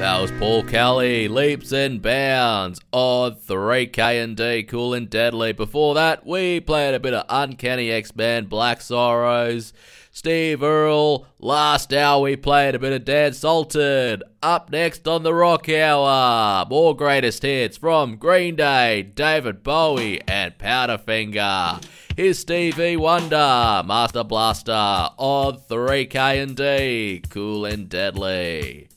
That was Paul Kelly, Leaps and Bounds on 3K&D, Cool and Deadly. Before that, we played a bit of Uncanny X-Men, Black Sorrows, Steve Earle. Last hour, we played a bit of Dan Sultan. Up next on the Rock Hour, more greatest hits from Green Day, David Bowie, and Powderfinger. Here's Stevie Wonder, Master Blaster on 3K&D, Cool and Deadly.